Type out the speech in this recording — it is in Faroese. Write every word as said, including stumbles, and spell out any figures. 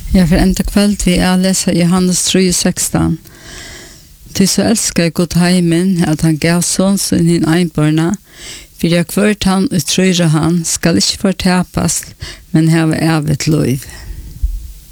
Ja, for enda kveld vi er leser Johannes tre sexton. Ty så elsker God heimen at han gav sånn sin hin einbarna, for jeg kvart han utrøyre han skal ikke fortapast, men hava evet lov.